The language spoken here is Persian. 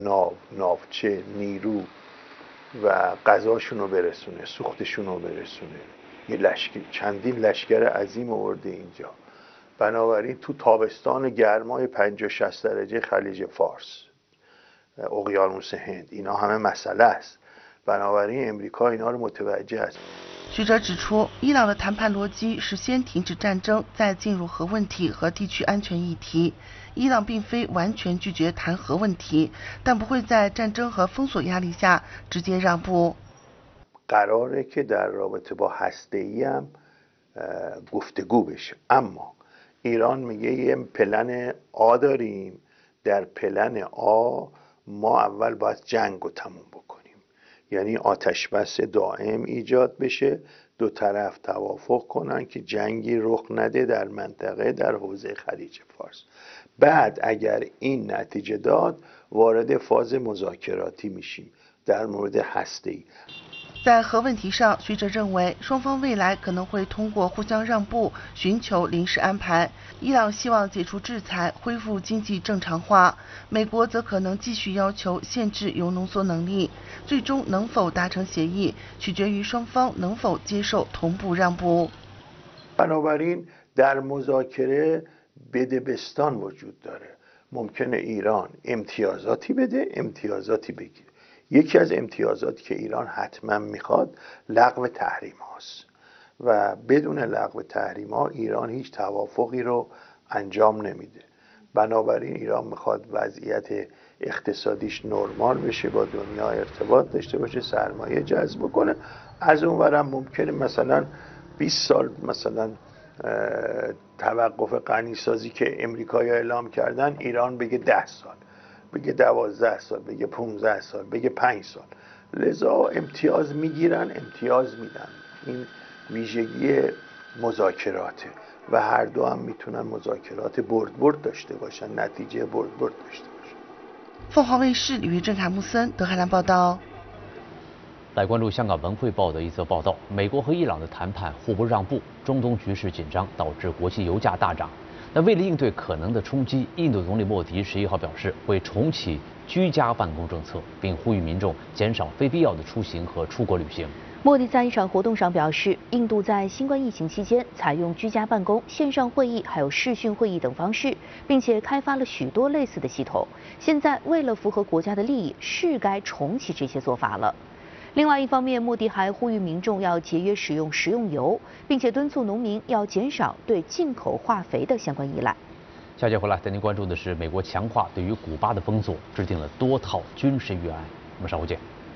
ناوچه نیرو و غذاشون رو برسونه، سوختشون رو برسونه. یه لشکر، چندین لشکر عظیم آورده اینجا. بنابراین تو تابستان گرمای 50-60 درجه خلیج فارس، اقیانوس هند، اینا همه مسئله است. بنابراین امریکا اینا رو متوجه است. 学者指出，伊朗的谈判逻辑是先停止战争，再进入核问题和地区安全议题。伊朗并非完全拒绝谈核问题，但不会在战争和封锁压力下直接让步。 قراره که در رابطه با هسته‌ای هم گفتگو بشه، اما ایران میگه یه پلن آ داریم، در پلن آ ما اول باید جنگ رو تموم بکنیم، یعنی آتش بس دائم ایجاد بشه، دو طرف توافق کنن که جنگی رخ نده در منطقه، در حوزه خلیج فارس. بعد اگر این نتیجه داد وارد فاز مذاکراتی میشیم در مورد هسته‌ای。 在核问题上，学者认为双方未来可能会通过互相让步寻求临时安排。伊朗希望解除制裁，恢复经济正常化；美国则可能继续要求限制铀浓缩能力。最终能否达成协议，取决于双方能否接受同步让步。 بنابراین در مذاکره بدبستان وجود داره. ممکنه ایران امتیازاتی بده، امتیازاتی بگیره. یکی از امتیازاتی که ایران حتما میخواد لغو تحریم هاست و بدون لغو تحریم ها ایران هیچ توافقی رو انجام نمیده. بنابراین ایران میخواد وضعیت اقتصادیش نرمال بشه، با دنیا ارتباط داشته باشه، سرمایه جذب کنه. از اونورم ممکنه مثلا 20 سال مثلا توقف غنیسازی که امریکایی‌ها اعلام کردن، ایران بگه 10 سال، بگه 12 سال، بگه 15 سال، بگه 5 سال. لذا امتیاز میگیرن، امتیاز میدن. این ویژگی مذاکراته و هر دو هم میتونن مذاکرات برد داشته باشن، نتیجه برد داشته باشن. 凤凰卫视李玉正、坎木森，德黑兰报道。 来关注香港文汇报的一则报道：美国和伊朗的谈判互不让步，中东局势紧张，导致国际油价大涨。那为了应对可能的冲击，印度总理莫迪11号表示会重启居家办公政策，并呼吁民众减少非必要的出行和出国旅行。 莫迪在一场活动上表示，印度在新冠疫情期间采用居家办公、线上会议还有视讯会议等方式，并且开发了许多类似的系统。现在为了符合国家的利益，是该重启这些做法了。另外一方面，莫迪还呼吁民众要节约使用食用油，并且敦促农民要减少对进口化肥的相关依赖。 下节回来带您关注的是，美国强化对于古巴的封锁，制定了多套军事预案。我们稍后见。